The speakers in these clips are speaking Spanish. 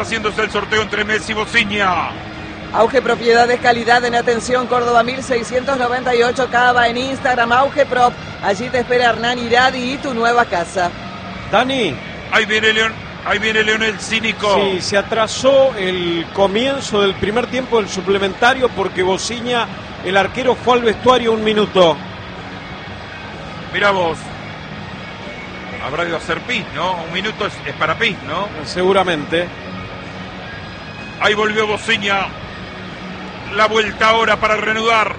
Haciéndose el sorteo entre Messi y Bociña. Auge Propiedades, calidad en atención, Córdoba 1698, Cava en Instagram, Auge Prop. Allí te espera Hernán Iradi y tu nueva casa. Dani. Ahí viene Leonel cínico. Sí, se atrasó el comienzo del primer tiempo del suplementario porque Bociña, el arquero, fue al vestuario 1 minuto. Mirá vos. Habrá de hacer pis, ¿no? 1 minuto es para pis, ¿no? Seguramente. Ahí volvió Bociña. La vuelta ahora para reanudar.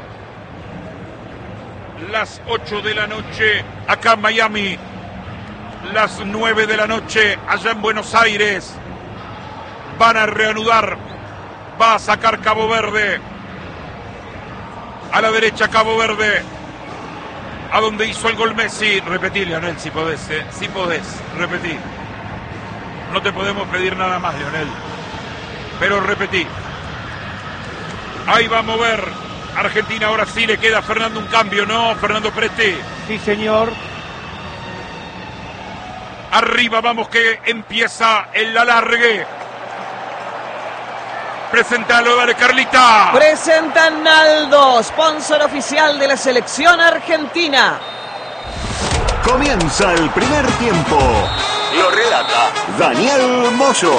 Las 8 de la noche acá en Miami. Las 9 de la noche allá en Buenos Aires. Van a reanudar. Va a sacar Cabo Verde. A la derecha Cabo Verde. A donde hizo el gol Messi. Repetí, Leonel, si podés, si podés, repetí. No te podemos pedir nada más, Leonel. Pero repetí. Ahí va a mover Argentina, ahora sí le queda a Fernando un cambio, ¿no? Fernando Presti. Sí, señor. Arriba vamos que empieza el alargue. Presentalo, dale Carlita. Presenta Naldo, sponsor oficial de la selección argentina. Comienza el primer tiempo. Lo relata Daniel Moyo.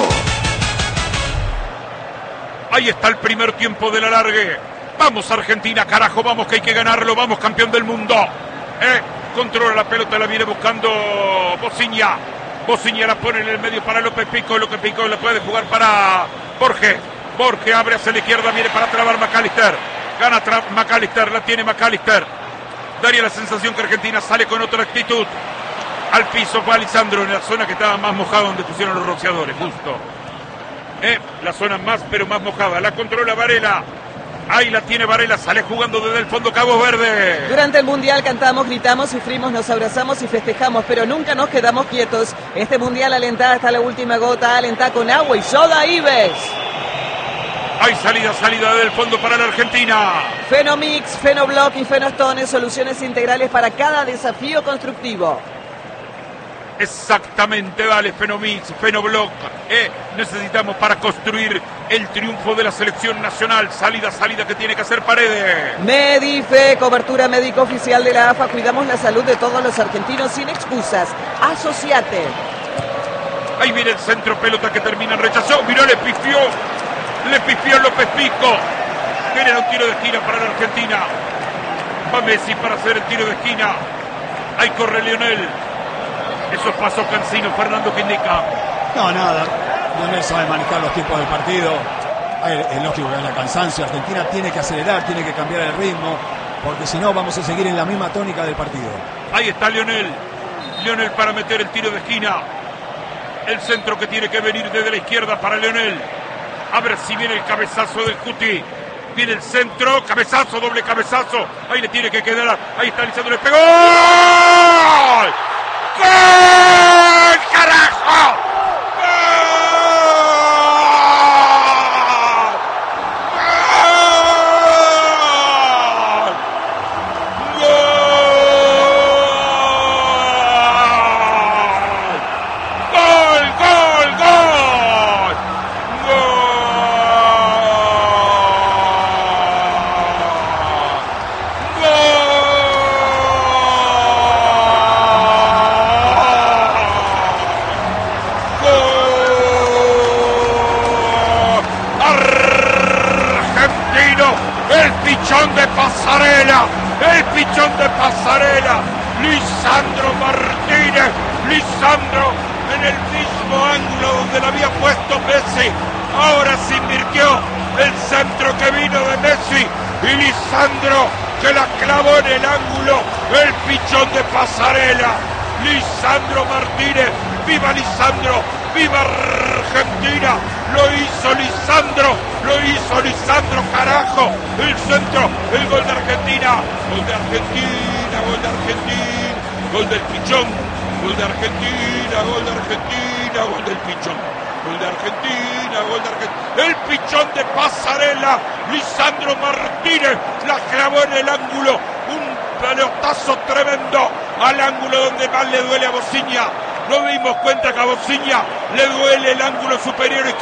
Ahí está el primer tiempo del alargue. Vamos Argentina, carajo, vamos que hay que ganarlo. Vamos campeón del mundo. Controla la pelota, la viene buscando Bociña. Bociña la pone en el medio para López Pico. López Pico la puede jugar para Borges. Borges abre hacia la izquierda, viene para trabar McAllister. Gana McAllister, la tiene McAllister. Daría la sensación que Argentina sale con otra actitud. Al piso fue Alisandro en la zona que estaba más mojada donde pusieron los rociadores, justo. La zona más, pero más mojada. La controla Varela. Ahí la tiene Varela, sale jugando desde el fondo Cabo Verde. Durante el Mundial cantamos, gritamos, sufrimos, nos abrazamos y festejamos, pero nunca nos quedamos quietos. Este Mundial alentá hasta la última gota, alentá con agua y soda Ives. Hay salida del fondo para la Argentina. Fenomix, Fenoblock y Fenostone, soluciones integrales para cada desafío constructivo. Exactamente, dale Fenomix, Fenoblock. Necesitamos para construir el triunfo de la selección nacional. Salida que tiene que hacer Paredes. Medife, cobertura médico oficial de la AFA. Cuidamos la salud de todos los argentinos sin excusas. Asociate. Ahí viene el centro, pelota que termina en rechazo. Miró, le pifió López Pico. Viene un tiro de esquina para la Argentina. Va Messi para hacer el tiro de esquina. Ahí corre Leonel. Esos pasos Cancino, Fernando, que indica. No, nada. Leonel sabe manejar los tiempos del partido. Es lógico que haya cansancio. Argentina tiene que acelerar, tiene que cambiar el ritmo, porque si no vamos a seguir en la misma tónica del partido. Ahí está Leonel. Leonel para meter el tiro de esquina. El centro que tiene que venir desde la izquierda para Leonel. A ver si viene el cabezazo del Cuti. Viene el centro, cabezazo, doble cabezazo. Ahí le tiene que quedar. Ahí está Lisandro, le pegó. ¡Gol! ¡Gol! ¡Carajo! El pichón de pasarela, Lisandro Martínez. Lisandro en el mismo ángulo donde lo había puesto Messi. Ahora se invirtió el centro que vino de Messi y Lisandro que la clavó en el ángulo. El pichón de pasarela, Lisandro Martínez. ¡Viva Lisandro! ¡Viva Argentina! Lo hizo Lisandro, carajo. El centro, el gol de Argentina. Gol de Argentina, gol de Argentina. Gol del pichón. Gol de Argentina, gol de Argentina. Gol del pichón. Gol de Argentina, gol de Argentina. El pichón de pasarela. Lisandro Martínez la clavó en el ángulo. Un pelotazo tremendo al ángulo donde más le duele a Bociña. Nos dimos cuenta que a Bociña le duele el ángulo superior